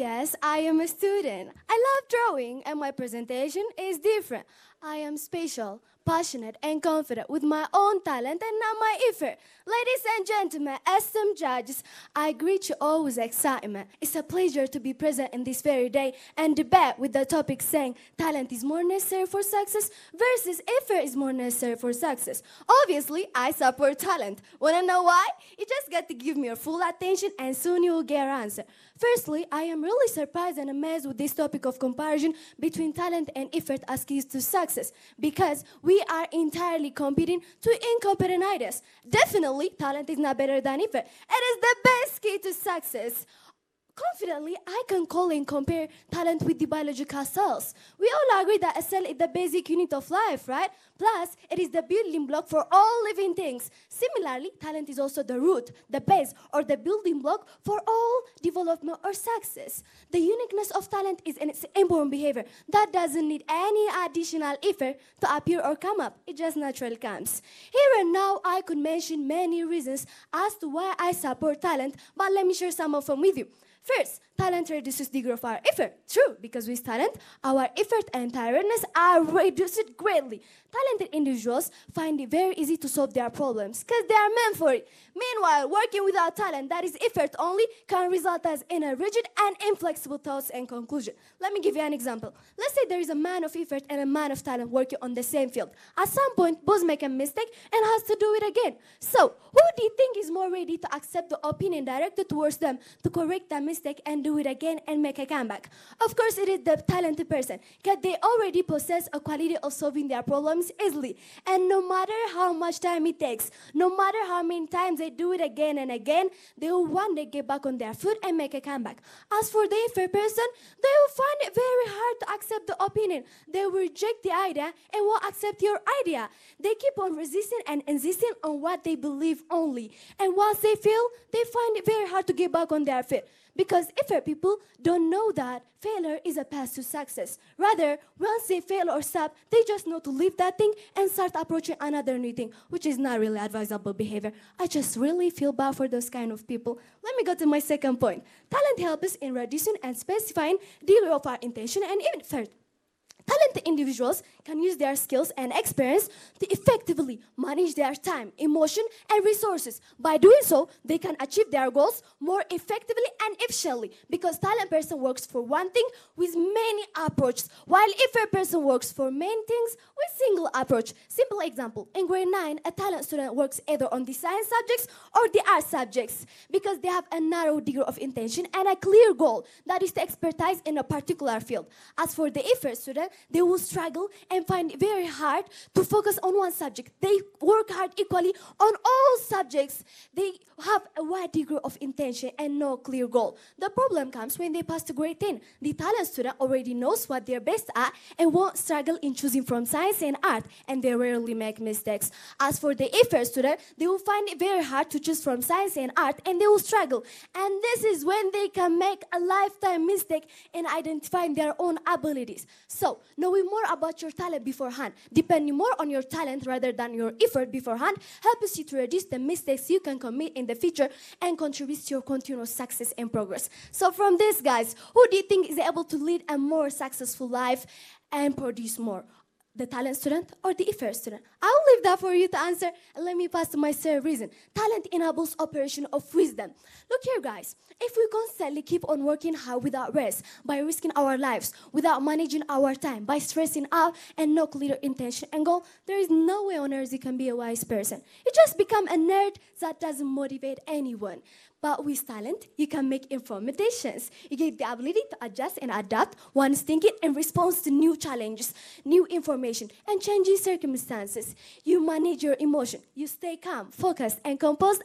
yes, I am a student. I love drawing, and my presentation is different. I am special, passionate, and confident with my own talent and not my effort. Ladies and gentlemen, esteemed judges, I greet you all with excitement. It's a pleasure to be present in this very day and debate with the topic saying talent is more necessary for success versus effort is more necessary for success. Obviously, I support talent. Wanna know why? You just got to give me your full attention and soon you will get your answer. Firstly, I am really surprised and amazed with this topic of comparison between talent and effort as keys to success because we are entirely competing to incompetent ideas. Definitely, talent is not better than effort. It is the best key to success. Confidently, I can call and compare talent with the biological cells. We all agree that a cell is the basic unit of life, right? Plus, it is the building block for all living things. Similarly, talent is also the root, the base, or the building block for all development or success. The uniqueness of talent is in its inborn behavior. That doesn't need any additional effort to appear or come up. It just naturally comes. Here and now, I could mention many reasons as to why I support talent, but let me share some of them with you. First, talent reduces degree of our effort. True, because with talent, our effort and tiredness are reduced greatly. Talented individuals find it very easy to solve their problems because they are meant for it. Meanwhile, working without talent, that is effort only, can result as in a rigid and inflexible thoughts and conclusion. Let me give you an example. Let's say there is a man of effort and a man of talent working on the same field. At some point, both make a mistake and has to do it again. So, who do you think is more ready to accept the opinion directed towards them to correct that mistake and do it again and make a comeback? Of course, it is the talented person because they already possess a quality of solving their problems easily. And no matter how much time it takes, no matter how many times they do it again and again, they will one day get back on their foot and make a comeback. As for the effort person, they will find it very hard to accept the opinion. They will reject the idea and won't accept your idea. They keep on resisting and insisting on what they believe only. And once they fail, they find it very hard to get back on their feet. Because effort people don't know that failure is a path to success. Rather, once they fail or stop, they just know to leave that thing and start approaching another new thing, which is not really advisable behavior. I just really feel bad for those kind of people. Let me go to my second point. Talent helps us in reducing and specifying degree of our intention and effort. Talented individuals can use their skills and experience to effectively manage their time, emotion, and resources. By doing so, they can achieve their goals more effectively and efficiently because talent person works for one thing with many approaches, while effort person works for many things with single approach. Simple example, in grade 9, a talent student works either on the science subjects or the art subjects because they have a narrow degree of intention and a clear goal, that is to expertise in a particular field. As for the effort student, they will struggle and find it very hard to focus on one subject. They work hard equally on all subjects. They have a wide degree of intention and no clear goal. The problem comes when they pass to grade 10. The talent student already knows what they're best at and won't struggle in choosing from science and art, and they rarely make mistakes. As for the effort student, they will find it very hard to choose from science and art, and they will struggle. And this is when they can make a lifetime mistake in identifying their own abilities. So, knowing more about your talent beforehand, depending more on your talent rather than your effort beforehand, helps you to reduce the mistakes you can commit in the future and contributes to your continuous success and progress. So from this, guys, who do you think is able to lead a more successful life and produce more? The talent student or the effort student? I'll leave that for you to answer, and let me pass to my third reason. Talent enables operation of wisdom. Look here, guys. If we constantly keep on working hard without rest, by risking our lives, without managing our time, by stressing out and no clear intention and goal, there is no way on earth you can be a wise person. You just become a nerd that doesn't motivate anyone. But with talent, you can make informed decisions. You get the ability to adjust and adapt one's thinking in response to new challenges, new information, and changing circumstances. You manage your emotion. You stay calm, focused, and composed